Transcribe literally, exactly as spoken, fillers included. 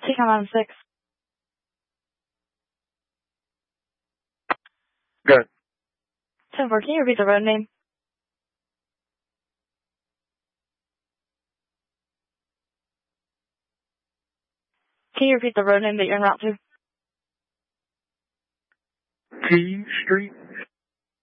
T COM on six. Good. ten four, can you repeat the road name? Can you repeat the road name that you're en route to? T Street.